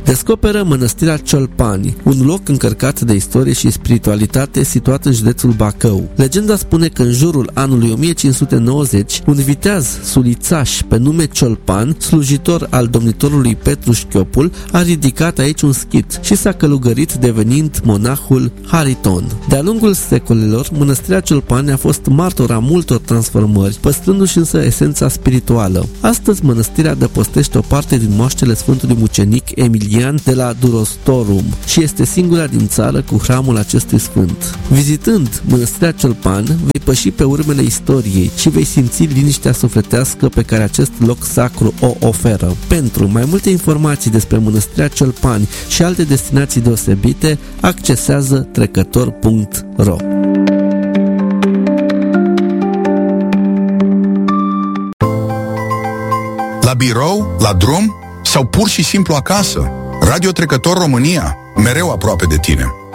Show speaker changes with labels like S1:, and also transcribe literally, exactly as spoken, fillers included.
S1: descoperă mănăstirea Ciolpani, un loc încărcat de istorie și spiritualitate situat în județul Bacău. Legenda spune că în jurul anului o mie cinci sute nouăzeci, un viteaz sulițaș pe nume Ciolpan, slujitor al domnitorului Petru Șchiopul, a ridicat aici un schit și s-a călugărit devenind monahul Hariton. De-a lungul secolelor, mănăstirea Ciolpani a fost martora multor transformări, păstrându-și însă esența spirituală. Astăzi, mănăstirea adăpostește o parte din moaștele Sfântului Mucenic Emilian de la Durostorum și este singura din țară cu hramul acestui sfânt. Vizitând mănăstirea Ciolpan, vei păși pe urmele istoriei și vei simți liniștea sufletească pe care acest loc sacru o oferă. Pentru mai multe informații despre mănăstirea Ciolpani și alte destinații deosebite, accesează trecător punct ro.
S2: La birou, la drum sau pur și simplu acasă, Radio Trecător România, mereu aproape de tine.